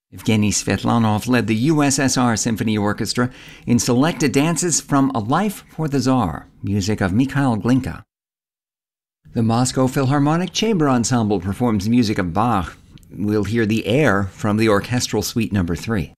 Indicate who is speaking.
Speaker 1: Evgeny Svetlanov led the USSR Symphony Orchestra in selected dances from A Life for the Tsar, music of Mikhail Glinka. The Moscow Philharmonic Chamber Ensemble performs music of Bach. We'll hear the air from the Orchestral Suite No. 3.